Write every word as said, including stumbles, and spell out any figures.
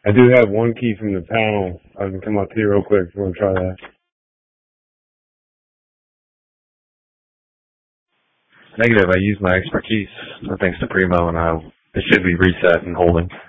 I do have one key from the panel. I can come up here real quick if you want to try that. Negative. I used my expertise. Thanks to Primo, and I it should be reset and holding.